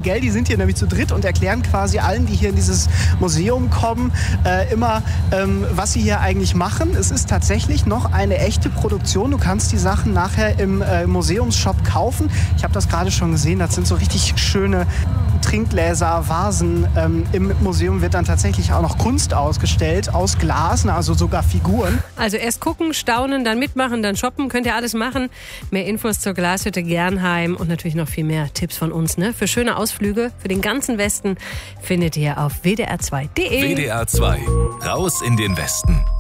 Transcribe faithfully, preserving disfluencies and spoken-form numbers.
Miguel, die sind hier nämlich zu dritt und erklären quasi allen, die hier in dieses Museum kommen, äh, immer, ähm, was sie hier eigentlich machen. Es ist tatsächlich noch eine echte Produktion. Du kannst die Sachen nachher im äh, Museumsshop kaufen. Ich habe das gerade schon gesehen, das sind so richtig schöne Trinkgläser, Vasen. Ähm, Im Museum wird dann tatsächlich auch noch Kunst ausgestellt, aus Glas, also sogar Figuren. Also erst gucken, staunen, dann mitmachen, dann shoppen, könnt ihr alles machen. Mehr Infos zur Glashütte Gernheim und natürlich noch viel mehr Tipps von uns. Ne? Für schöne Ausflüge, für den ganzen Westen findet ihr auf w d r zwei punkt d e. W D R zwei. Raus in den Westen.